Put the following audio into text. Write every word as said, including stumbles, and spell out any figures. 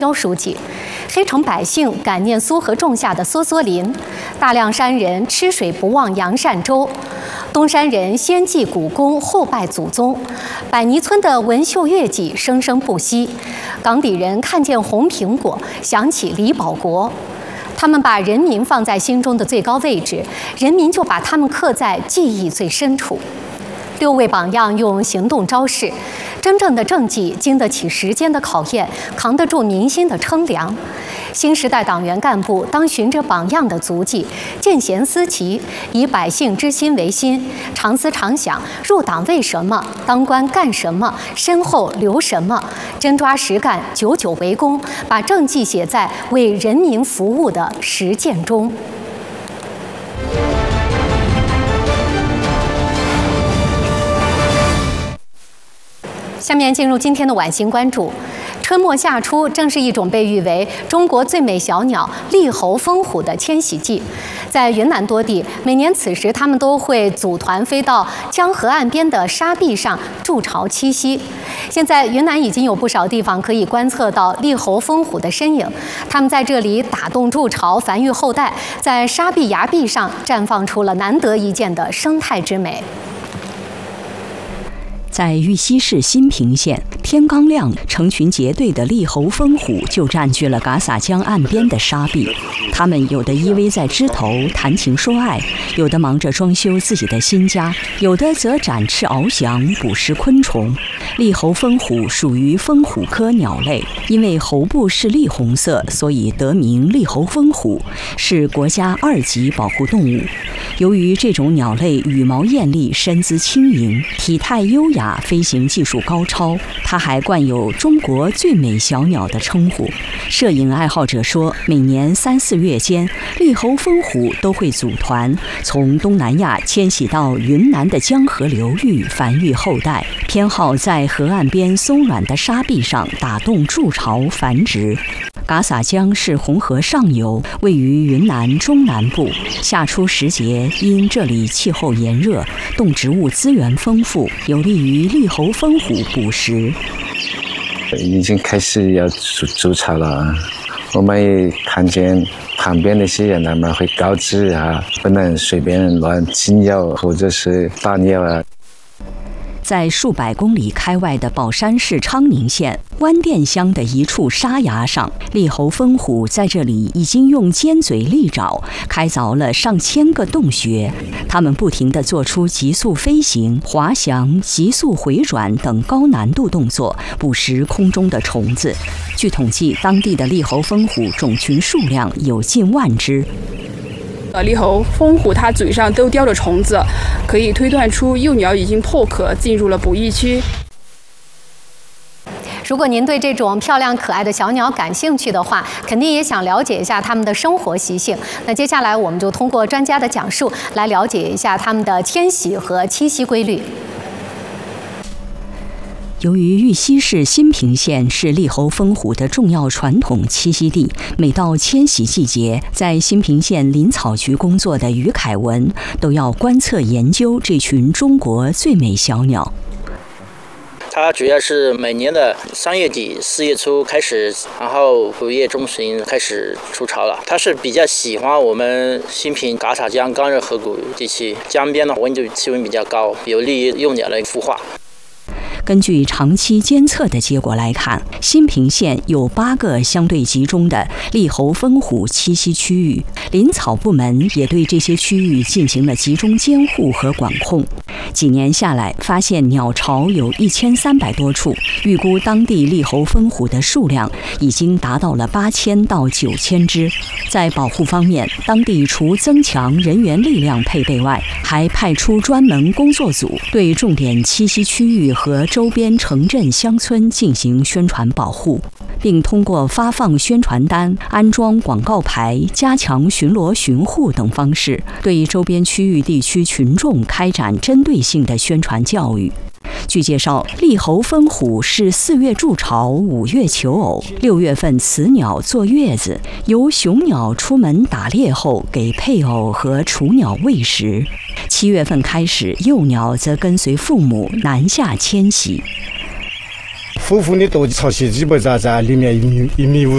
萧书记，黑城百姓感念苏河种下的梭梭林，大凉山人吃水不忘阳善州，东山人先祭古公后拜祖宗，百泥村的文秀乐伎生生不息，岗底人看见红苹果想起李保国，他们把人民放在心中的最高位置，人民就把他们刻在记忆最深处。六位榜样用行动昭示，真正的政绩经得起时间的考验，扛得住民心的称量。新时代党员干部当循着榜样的足迹，见贤思齐，以百姓之心为心，常思常想入党为什么，当官干什么，身后留什么，真抓实干，久久为功，把政绩写在为人民服务的实践中。下面进入今天的晚星关注。春末夏初，正是一种被誉为中国最美小鸟丽猴蜂虎的迁徙季。在云南多地，每年此时它们都会组团飞到江河岸边的沙壁上筑巢栖息。现在，云南已经有不少地方可以观测到丽猴蜂虎的身影，它们在这里打洞筑巢，繁育后代，在沙壁崖壁上绽放出了难得一见的生态之美。 在玉溪市新平县，天刚亮，成群结队的丽猴蜂虎就占据了嘎洒江岸边的沙壁。它们有的依偎在枝头谈情说爱，有的忙着装修自己的新家，有的则展翅翱翔捕食昆虫。丽猴蜂虎属于蜂虎科鸟类，因为喉部是栗红色，所以得名丽猴蜂虎，是国家二级保护动物。由于这种鸟类羽毛艳丽，身姿轻盈，体态优雅，飞行技术高超，它还冠有中国最美小鸟的称呼。摄影爱好者说，每年三四月间，丽猴蜂虎都会组团从东南亚迁徙到云南的江河流域繁育后代，偏好在河岸边松软的沙壁上打洞筑巢繁殖。嘎洒江是红河上游，位于云南中南部。夏初时节，因这里气候炎热，动植物资源丰富，有利于丽猴蜂虎捕食。 已经开始要筑筑巢了，我们也看见旁边那些人他们会告知啊，不能随便乱进鸟或者是打鸟啊。 在数百公里开外的宝山市昌宁县湾店乡的一处沙崖上，丽猴蜂虎在这里已经用尖嘴利爪开凿了上千个洞穴，它们不停地做出急速飞行、滑翔、急速回转等高难度动作，捕食空中的虫子。据统计，当地的丽猴蜂虎种群数量有近万只。 呃，丽猴蜂虎它嘴上都叼着虫子，可以推断出幼鸟已经破壳进入了哺育期。 如果您对这种漂亮可爱的小鸟感兴趣的话，肯定也想了解一下它们的生活习性。那接下来我们就通过专家的讲述来了解一下它们的迁徙和栖息规律。 由于玉溪市新平县是丽猴蜂虎的重要传统栖息地，每到迁徙季节，在新平县林草局工作的于凯文都要观测研究这群中国最美小鸟。 它主要是每年的三月底四月初开始，然后五月中旬开始筑巢了。它是比较喜欢我们新平嘎洒江干热河谷地区，江边的温度气温比较高，有利于幼鸟的孵化。 根据长期监测的结果来看，新平县有八个相对集中的丽猴蜂虎栖息区域，林草部门也对这些区域进行了集中监护和管控。几年下来，发现鸟巢有一千三百多处，预估当地丽猴蜂虎的数量已经达到了八千到九千只。在保护方面，当地除增强人员力量配备外，还派出专门工作组对重点栖息区域和周边城镇乡村进行宣传保护，并通过发放宣传单、安装广告牌、加强巡逻巡护等方式，对周边区域地区群众开展针对性的宣传教育。据介绍，丽猴蜂虎是四月筑巢，五月求偶，六月份雌鸟坐月子，由雄鸟出门打猎后给配偶和雏鸟喂食。七月份开始，幼鸟则跟随父母南下迁徙。 夫妇的多巢期基本上在里面一米一米五